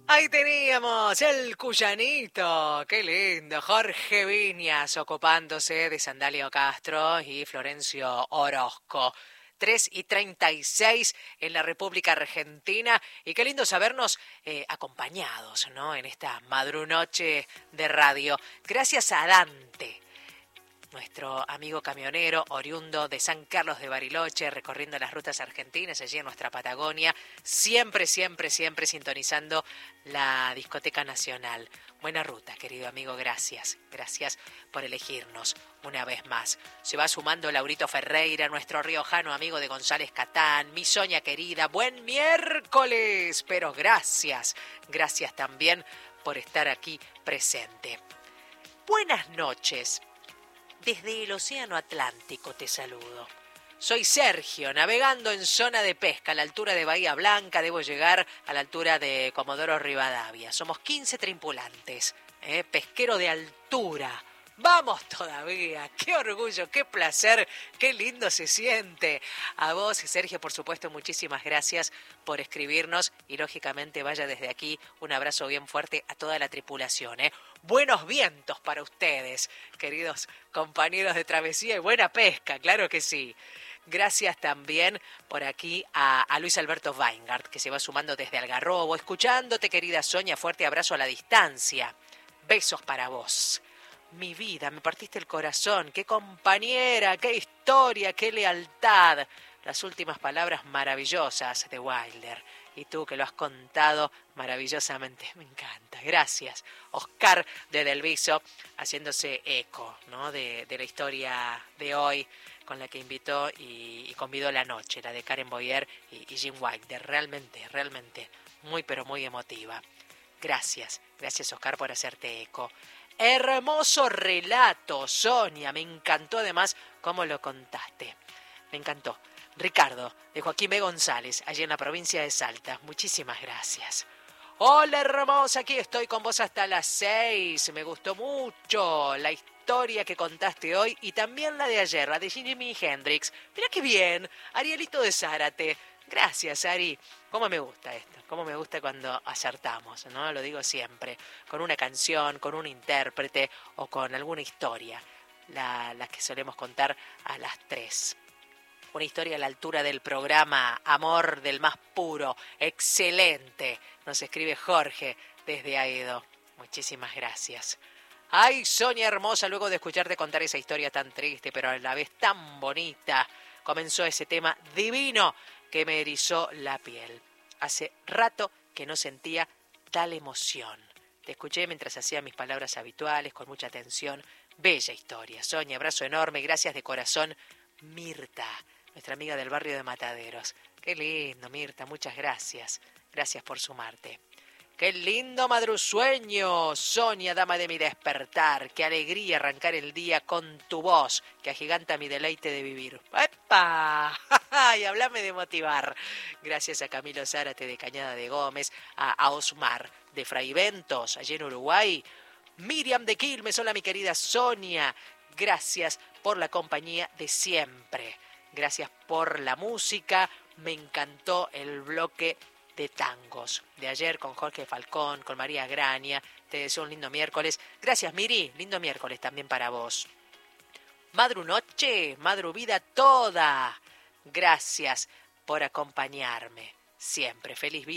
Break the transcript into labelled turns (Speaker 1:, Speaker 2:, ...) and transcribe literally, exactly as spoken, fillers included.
Speaker 1: Ahí teníamos el Cuyanito, qué lindo, Jorge Viñas ocupándose de Sandalio Castro y Florencio Orozco. Tres y treinta y seis en la República Argentina y qué lindo sabernos eh, acompañados, ¿no? En esta madrunoche de radio. Gracias a Dante, nuestro amigo camionero oriundo de San Carlos de Bariloche, recorriendo las rutas argentinas allí en nuestra Patagonia, siempre, siempre, siempre sintonizando la Discoteca Nacional. Buena ruta, querido amigo, gracias. Gracias por elegirnos una vez más. Se va sumando Laurito Ferreira, nuestro riojano amigo de González Catán, mi Soña querida, buen miércoles, pero gracias, gracias también por estar aquí presente. Buenas noches. Desde el Océano Atlántico te saludo. Soy Sergio, navegando en zona de pesca a la altura de Bahía Blanca. Debo llegar a la altura de Comodoro Rivadavia. Somos quince tripulantes, ¿eh? Pesquero de altura. ¡Vamos todavía! ¡Qué orgullo, qué placer, qué lindo se siente! A vos, Sergio, por supuesto, muchísimas gracias por escribirnos y, lógicamente, vaya desde aquí un abrazo bien fuerte a toda la tripulación, ¿eh? Buenos vientos para ustedes, queridos compañeros de travesía, y buena pesca, claro que sí. Gracias también por aquí a, a Luis Alberto Weingart, que se va sumando desde Algarrobo, escuchándote, querida Soña, fuerte abrazo a la distancia. Besos para vos. Mi vida, me partiste el corazón, qué compañera, qué historia, qué lealtad. Las últimas palabras maravillosas de Wilder. Y tú que lo has contado maravillosamente, me encanta, gracias. Oscar de Delviso haciéndose eco, ¿no? de, de la historia de hoy con la que invitó y, y convidó la noche, la de Karen Boyer y, y Jim Wilder. Realmente, realmente, muy pero muy emotiva. Gracias, gracias Oscar por hacerte eco. Hermoso relato, Sonia, me encantó además cómo lo contaste, me encantó. Ricardo, de Joaquín B. González, allí en la provincia de Salta, muchísimas gracias. Hola hermosa, aquí estoy con vos hasta las seis, me gustó mucho la historia que contaste hoy y también la de ayer, la de Jimi Hendrix. Mirá qué bien, Arielito de Zárate. Gracias, Ari. Cómo me gusta esto, cómo me gusta cuando acertamos, ¿no? Lo digo siempre, con una canción, con un intérprete o con alguna historia, la, la que solemos contar a las tres. Una historia a la altura del programa Amor del Más Puro, excelente, nos escribe Jorge desde Aedo. Muchísimas gracias. Ay, Sonia hermosa, luego de escucharte contar esa historia tan triste, pero a la vez tan bonita, comenzó ese tema divino que me erizó la piel. Hace rato que no sentía tal emoción. Te escuché mientras hacía mis palabras habituales, con mucha atención. Bella historia, Sonia, abrazo enorme, gracias de corazón. Mirta, nuestra amiga del barrio de Mataderos. Qué lindo, Mirta, muchas gracias. Gracias por sumarte. ¡Qué lindo madrusueño! Sonia, dama de mi despertar. ¡Qué alegría arrancar el día con tu voz, que agiganta mi deleite de vivir! ¡Epa! ¡Ay, hablame de motivar! Gracias a Camilo Zárate de Cañada de Gómez, a, a Osmar de Fraiventos, allí en Uruguay. Miriam de Quilmes, hola mi querida Sonia. Gracias por la compañía de siempre. Gracias por la música. Me encantó el bloque de tangos de ayer con Jorge Falcón, con María Graña. Te deseo un lindo miércoles. Gracias, Miri. Lindo miércoles también para vos. Madru noche, madru vida toda. Gracias por acompañarme. Siempre. Feliz vida.